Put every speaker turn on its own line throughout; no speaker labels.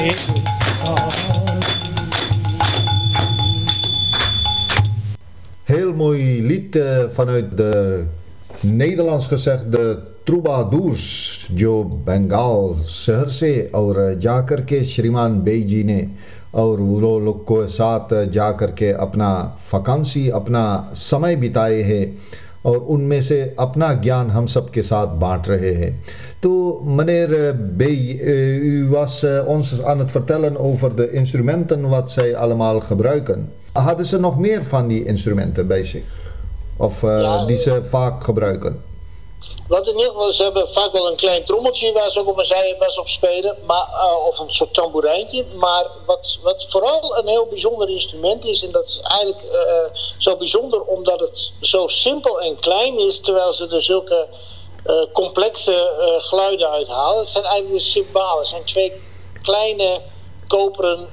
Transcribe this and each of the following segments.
Heel mooi lied vanuit de Nederlands gezegd de troubadours जो बंगाल शहर से और जाकर के श्रीमान बेजी ने और वो लोग को साथ जाकर के अपना वकांसी अपना समय बिताए हैं और उनमें से अपना ज्ञान हम सब के साथ बांट रहे हैं. Toen meneer B. U was ons aan het vertellen over de instrumenten wat zij allemaal gebruiken. Hadden ze nog meer van die instrumenten bij zich? Of die ze vaak gebruiken?
Wat in ieder geval, ze hebben vaak wel een klein trommeltje waar ze ook op een zijwas op spelen, maar, of een soort tamboerijntje. Maar wat vooral een heel bijzonder instrument is, en dat is eigenlijk zo bijzonder omdat het zo simpel en klein is, terwijl ze er zulke complexe geluiden uithalen. Het zijn eigenlijk de cymbalen. Het zijn twee kleine koperen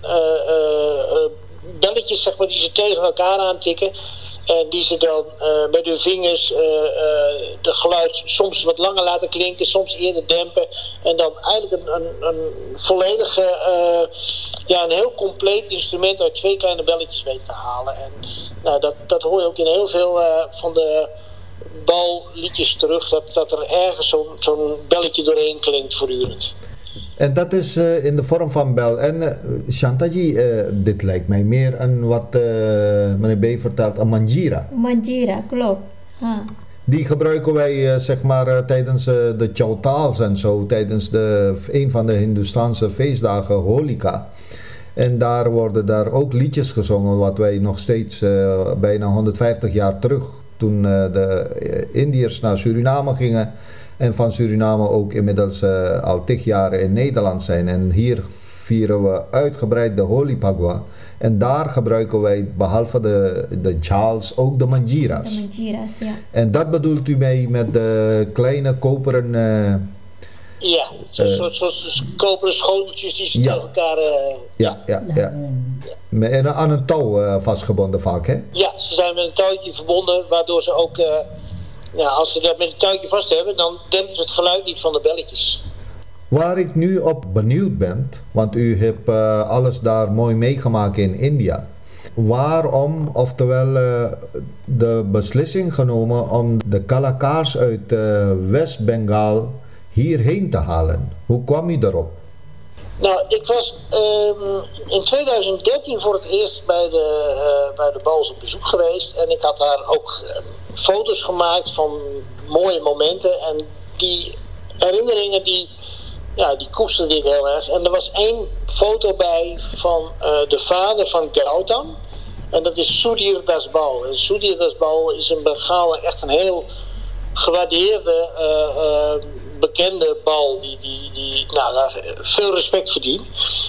belletjes, zeg maar, die ze tegen elkaar aantikken. En die ze dan met hun vingers de geluid soms wat langer laten klinken, soms eerder dempen. En dan eigenlijk een volledige, een heel compleet instrument uit twee kleine belletjes weten te halen. En nou, dat hoor je ook in heel veel van de balliedjes terug, dat er ergens zo'n belletje doorheen klinkt voortdurend.
En dat is in de vorm van bel. En Shantaji, dit lijkt mij meer een wat meneer B vertelt, een manjira.
Manjira, klopt.
Die gebruiken wij zeg maar tijdens de Chautals en zo, tijdens een van de Hindoestaanse feestdagen, Holika. En daar worden daar ook liedjes gezongen wat wij nog steeds bijna 150 jaar terug, toen de Indiërs naar Suriname gingen. En van Suriname ook inmiddels al 10 jaar in Nederland zijn. En hier vieren we uitgebreid de Holi Pagwa. En daar gebruiken wij behalve de chals ook de manjiras.
De manjiras, ja.
En dat bedoelt u mee met de kleine koperen...
ja, zoals koperen schoteltjes die ze tegen elkaar...
Ja. En aan een touw vastgebonden vaak, hè?
Ja, ze zijn met een touwtje verbonden, waardoor ze ook... als ze dat met een touwtje vast hebben, dan dempt het geluid niet van de belletjes.
Waar ik nu op benieuwd ben, want u hebt alles daar mooi meegemaakt in India. Waarom, oftewel de beslissing genomen om de kalakaars uit West-Bengaal hierheen te halen? Hoe kwam u daarop?
Nou, ik was in 2013 voor het eerst bij de Bals op bezoek geweest. En ik had daar ook foto's gemaakt van mooie momenten. En die herinneringen, die koesterde ik heel erg. En er was 1 foto bij van de vader van Gautam. En dat is Sudhir Das Bal. En Sudhir Das Bal is in Bengaal echt een heel gewaardeerde... bekende bal die veel respect verdient.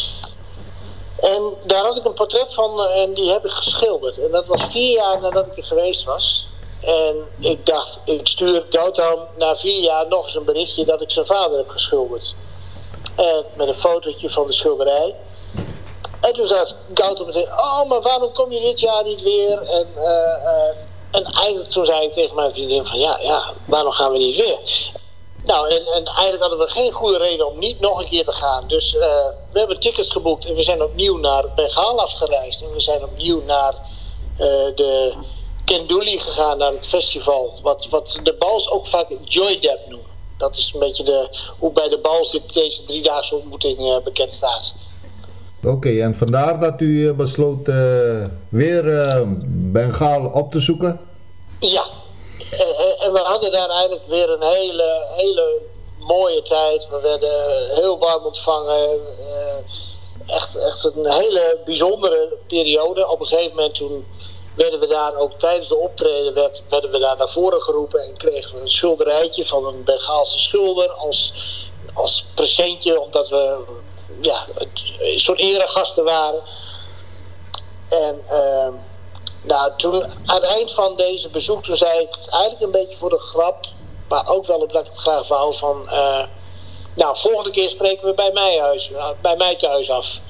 En daar had ik een portret van en die heb ik geschilderd. En dat was 4 jaar nadat ik er geweest was. En ik dacht, ik stuur Gautam na 4 jaar nog eens een berichtje dat ik zijn vader heb geschilderd. En met een fotootje van de schilderij. En toen zei Gautam meteen, oh, maar waarom kom je dit jaar niet weer? En eigenlijk toen zei ik tegen mijn vriendin van, ja, waarom gaan we niet weer? Nou, en eigenlijk hadden we geen goede reden om niet nog een keer te gaan. Dus we hebben tickets geboekt en we zijn opnieuw naar Bengaal afgereisd. En we zijn opnieuw naar de Kenduli gegaan, naar het festival. Wat de Bals ook vaak Joy Dab noemen. Dat is een beetje hoe bij de Bals deze 3-daagse ontmoeting bekend staat.
Oké, en vandaar dat u besloot weer Bengaal op te zoeken?
Ja. En we hadden daar eigenlijk weer een hele mooie tijd. We werden heel warm ontvangen. Echt een hele bijzondere periode. Op een gegeven moment toen werden we daar ook tijdens de optreden werden we daar naar voren geroepen. En kregen we een schilderijtje van een Bengaalse schilder als presentje. Omdat we een soort eregasten waren. En... toen aan het eind van deze bezoek, toen zei ik eigenlijk een beetje voor de grap, maar ook wel omdat ik het graag wou van, volgende keer spreken we bij mij thuis af.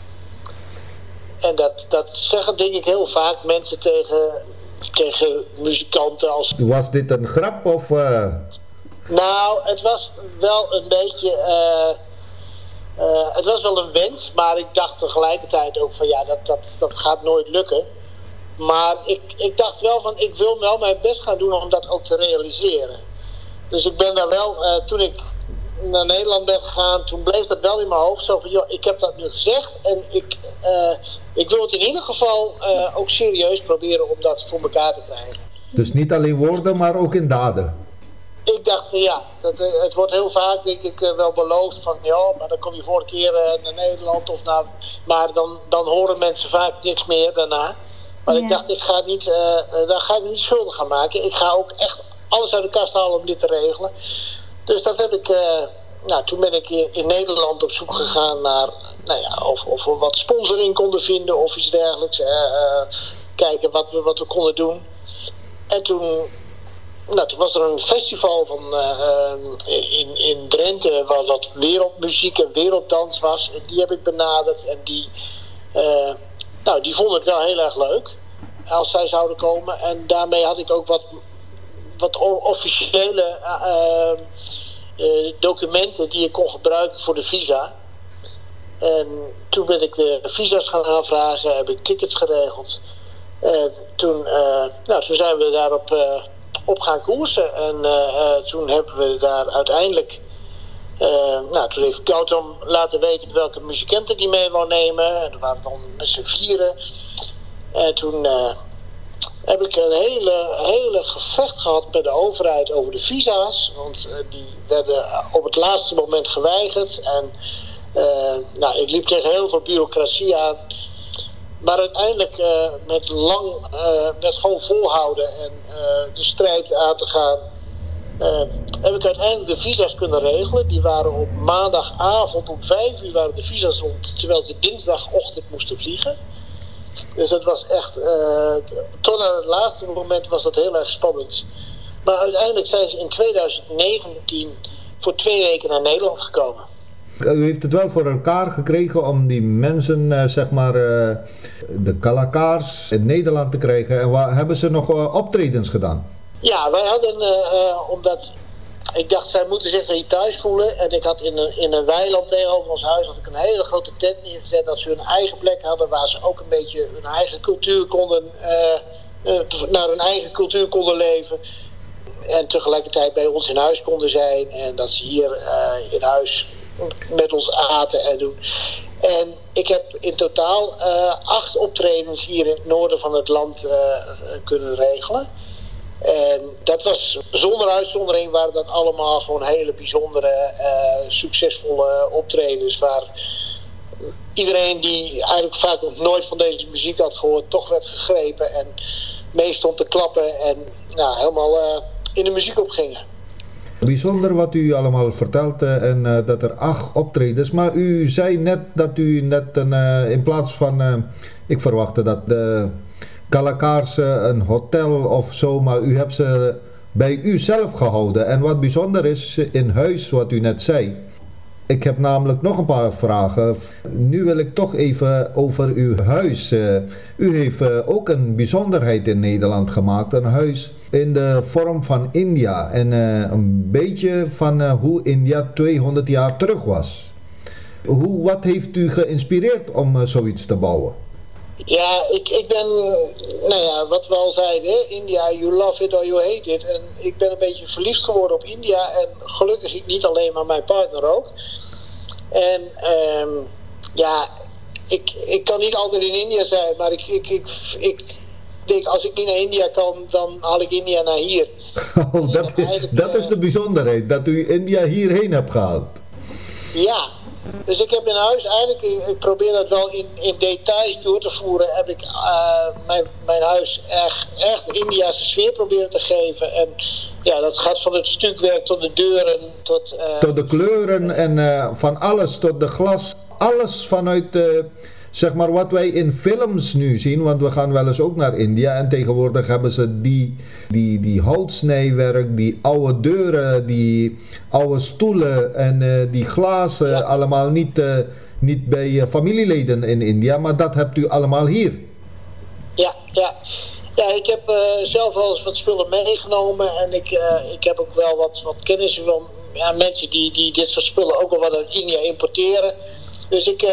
En dat zeggen denk ik heel vaak mensen tegen muzikanten als...
Was dit een grap of...
Nou, het was wel een beetje... Het was wel een wens, maar ik dacht tegelijkertijd ook van dat gaat nooit lukken. Maar ik dacht wel van, ik wil wel mijn best gaan doen om dat ook te realiseren. Dus ik ben daar wel, toen ik naar Nederland ben gegaan, toen bleef dat wel in mijn hoofd. Zo van, joh, ik heb dat nu gezegd. En ik wil het in ieder geval ook serieus proberen om dat voor elkaar te krijgen.
Dus niet alleen woorden, maar ook in daden.
Ik dacht van het wordt heel vaak denk ik wel beloofd van maar dan kom je voor een keer naar Nederland maar dan horen mensen vaak niks meer daarna. Maar ik dacht, daar ga ik niet schuldig aan maken. Ik ga ook echt alles uit de kast halen om dit te regelen. Dus dat heb ik, toen ben ik in Nederland op zoek gegaan naar, of we wat sponsoring konden vinden of iets dergelijks. Kijken wat we konden doen. En toen was er een festival in Drenthe waar dat wereldmuziek en werelddans was. En die heb ik benaderd en die vonden het wel heel erg leuk als zij zouden komen. En daarmee had ik ook wat officiële documenten die ik kon gebruiken voor de visa. En toen ben ik de visa's gaan aanvragen, heb ik tickets geregeld. Toen zijn we daarop op gaan koersen. En toen hebben we daar uiteindelijk... toen heeft Gautam laten weten welke muzikanten die mee wou nemen. En er waren dan met z'n 4. En toen heb ik een hele gevecht gehad met de overheid over de visa's. Want die werden op het laatste moment geweigerd. En ik liep tegen heel veel bureaucratie aan. Maar uiteindelijk met gewoon volhouden en de strijd aan te gaan, heb ik uiteindelijk de visa's kunnen regelen. Die waren op maandagavond om 5 uur waren de visa's rond, terwijl ze dinsdagochtend moesten vliegen. Dus dat was echt, tot aan het laatste moment was dat heel erg spannend. Maar uiteindelijk zijn ze in 2019 voor 2 weken naar Nederland gekomen.
U heeft het wel voor elkaar gekregen om die mensen, de kalakaars in Nederland te krijgen. En hebben ze nog optredens gedaan? Ja,
wij hadden, omdat ik dacht, zij moeten zich hier thuis voelen. En ik had in een weiland tegenover ons huis had ik een hele grote tent neergezet. Dat ze hun eigen plek hadden waar ze ook een beetje hun eigen cultuur naar hun eigen cultuur konden leven. En tegelijkertijd bij ons in huis konden zijn. En dat ze hier in huis met ons aten en doen. En ik heb in totaal 8 optredens hier in het noorden van het land kunnen regelen. En dat was zonder uitzondering, waren dat allemaal gewoon hele bijzondere, succesvolle optredens. Waar iedereen die eigenlijk vaak nog nooit van deze muziek had gehoord, toch werd gegrepen en mee stond te klappen en helemaal in de muziek opgingen.
Bijzonder wat u allemaal vertelt en dat er 8 optredens, maar u zei net dat u net in plaats van, ik verwachtte dat de kalakaars een hotel of zo, maar u hebt ze bij u zelf gehouden. En wat bijzonder is in huis, wat u net zei. Ik heb namelijk nog een paar vragen. Nu wil ik toch even over uw huis. U heeft ook een bijzonderheid in Nederland gemaakt. Een huis in de vorm van India. En een beetje van hoe India 200 jaar terug was. Wat heeft u geïnspireerd om zoiets te bouwen?
Ja, ik ben, wat we al zeiden, India, you love it or you hate it. En ik ben een beetje verliefd geworden op India en gelukkig niet alleen, maar mijn partner ook. En ik kan niet altijd in India zijn, maar ik denk als ik niet naar India kan, dan haal ik India naar hier.
Oh, dat is de bijzonderheid, dat u India hierheen hebt gehaald.
Ja. Dus ik heb in huis eigenlijk, ik probeer dat wel in details door te voeren, heb ik mijn huis echt Indiase sfeer proberen te geven. En ja, dat gaat van het stukwerk tot de deuren, tot
de kleuren en van alles, tot de glas, alles vanuit zeg maar wat wij in films nu zien, want we gaan wel eens ook naar India en tegenwoordig hebben ze die houtsnijwerk, die oude deuren, die oude stoelen en die glazen, ja. Allemaal niet bij familieleden in India, maar dat hebt u allemaal hier.
Ja, ik heb zelf wel eens wat spullen meegenomen en ik heb ook wel wat kennis mensen die dit soort spullen ook wel wat uit India importeren. Dus ik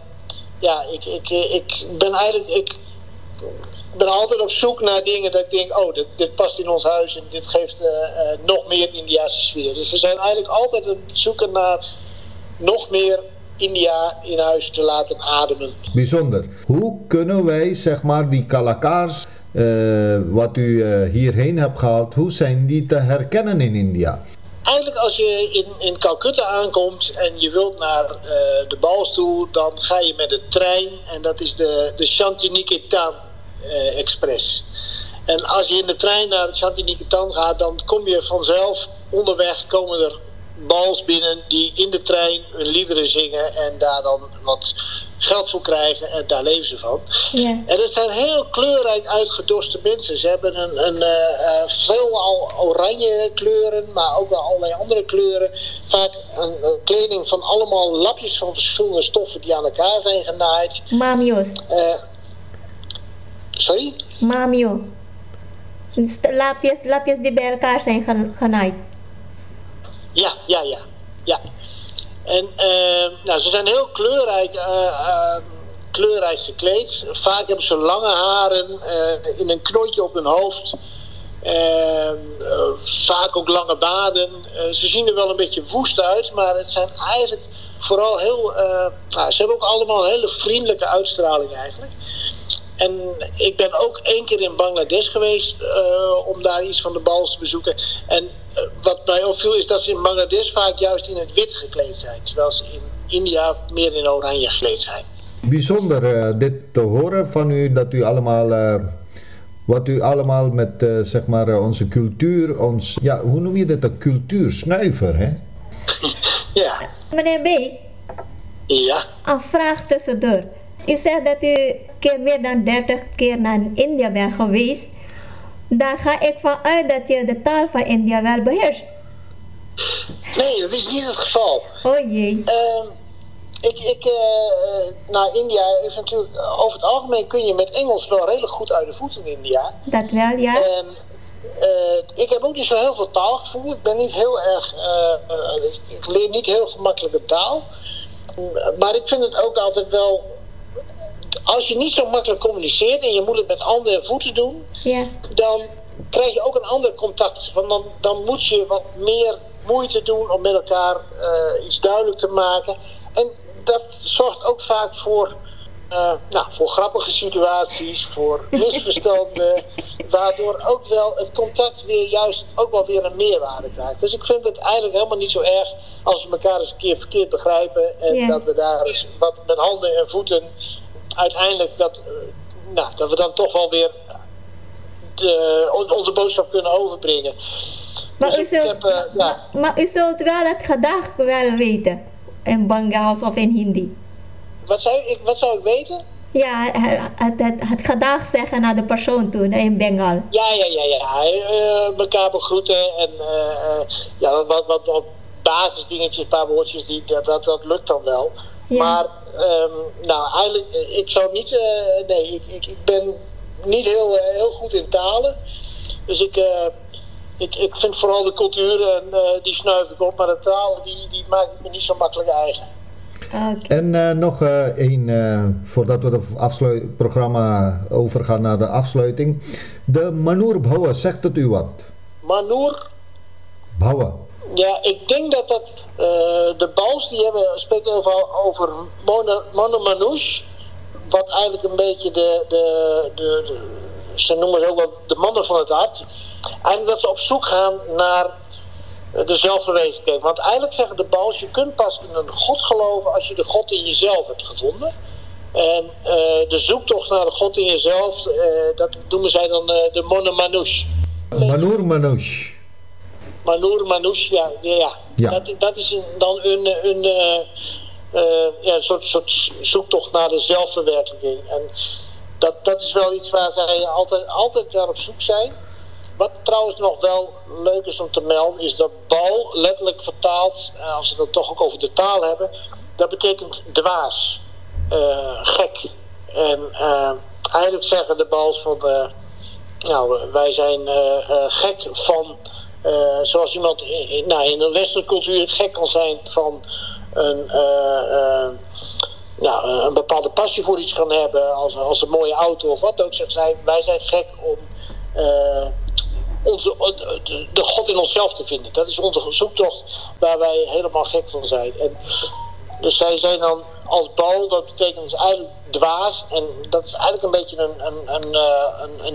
ben altijd op zoek naar dingen dat ik denk, dit past in ons huis en dit geeft nog meer Indiase sfeer. Dus we zijn eigenlijk altijd aan het zoeken naar nog meer India in huis te laten ademen.
Bijzonder. Hoe kunnen wij, zeg maar, die kalakaars, wat u hierheen hebt gehaald, hoe zijn die te herkennen in India?
Eigenlijk als je in Calcutta aankomt en je wilt naar de Bals toe, dan ga je met de trein en dat is de Shantiniketan Express. En als je in de trein naar de Shantiniketan gaat, dan kom je vanzelf onderweg, komen er Bals binnen die in de trein hun liederen zingen en daar dan wat geld voor krijgen en daar leven ze van.
Ja.
En dat zijn heel kleurrijk uitgedoste mensen. Ze hebben veelal oranje kleuren, maar ook wel allerlei andere kleuren. Vaak een kleding van allemaal lapjes van verschillende stoffen die aan elkaar zijn genaaid.
Mamios.
Sorry?
Mamio. Lapjes die bij elkaar zijn genaaid.
Ja. En ze zijn heel kleurrijk gekleed. Vaak hebben ze lange haren in een knootje op hun hoofd. Vaak ook lange baden. Ze zien er wel een beetje woest uit, maar het zijn eigenlijk vooral ze hebben ook allemaal een hele vriendelijke uitstraling eigenlijk. En ik ben ook 1 keer in Bangladesh geweest om daar iets van de Bals te bezoeken. En wat mij opviel is dat ze in Bangladesh vaak juist in het wit gekleed zijn. Terwijl ze in India meer in oranje gekleed zijn.
Bijzonder dit te horen van u, dat u allemaal, wat u allemaal met zeg maar onze cultuur, hoe noem je dat, een cultuursnuiver, hè?
Ja.
Meneer B.
Ja.
Een vraag tussendoor. U zegt dat u meer dan 30 keer naar India bent geweest. Daar ga ik van uit dat je de taal van India wel beheerst.
Nee, dat is niet het geval.
Oh jee.
Naar India is natuurlijk, over het algemeen kun je met Engels wel redelijk goed uit de voeten in India.
Dat wel, ja.
En ik heb ook niet zo heel veel taalgevoel. Ik ben niet heel erg, ik leer niet heel gemakkelijk de taal. Maar ik vind het ook altijd wel, als je niet zo makkelijk communiceert en je moet het met handen en voeten doen,
Ja.
dan krijg je ook een ander contact. Want dan moet je wat meer moeite doen om met elkaar iets duidelijk te maken. En dat zorgt ook vaak voor grappige situaties, voor misverstanden, waardoor ook wel het contact weer juist ook wel weer een meerwaarde krijgt. Dus ik vind het eigenlijk helemaal niet zo erg als we elkaar eens een keer verkeerd begrijpen en dat we daar eens wat met handen en voeten uiteindelijk dat we dan toch wel weer onze boodschap kunnen overbrengen.
Maar,
dus
maar u zult wel het gedag wel weten, in Bengals of in Hindi.
Wat zou ik weten?
Ja, het gedag zeggen naar de persoon toe, in Bengal.
Ja. Elkaar begroeten en wat basisdingetjes, een paar woordjes, dat lukt dan wel.
Ja.
Maar eigenlijk, ik zou niet, ik ben niet heel goed in talen. Dus ik vind vooral de cultuur en die snuif ik op, maar de taal die maak ik me niet zo makkelijk eigen.
Okay.
En nog één, voordat we het programma overgaan naar de afsluiting. De Manoor Bhawa, zegt het u wat?
Manoor?
Bhawa.
Ja, ik denk dat de Bals, die spreken over Mono Manouche, wat eigenlijk een beetje ze noemen ze ook wel de mannen van het hart. Eigenlijk dat ze op zoek gaan naar de zelfverwezenlijking. Want eigenlijk zeggen de Bals, je kunt pas in een God geloven als je de God in jezelf hebt gevonden. En de zoektocht naar de God in jezelf, dat noemen zij dan de Mono Manouche.
Manoor Manouche.
Manoor Manouche, ja. Dat is dan een soort zoektocht naar de zelfverwerking. En dat is wel iets waar zij altijd naar op zoek zijn. Wat trouwens nog wel leuk is om te melden, is dat bal letterlijk vertaald, als we het toch ook over de taal hebben, dat betekent dwaas, gek. En eigenlijk zeggen de Bals van, wij zijn gek van Zoals iemand in een westerse cultuur gek kan zijn van een bepaalde passie voor iets kan hebben, als een mooie auto of wat ook. Wij zijn gek om de God in onszelf te vinden. Dat is onze zoektocht waar wij helemaal gek van zijn. En dus zij zijn dan als bal, dat betekent dus eigenlijk dwaas. En dat is eigenlijk een beetje een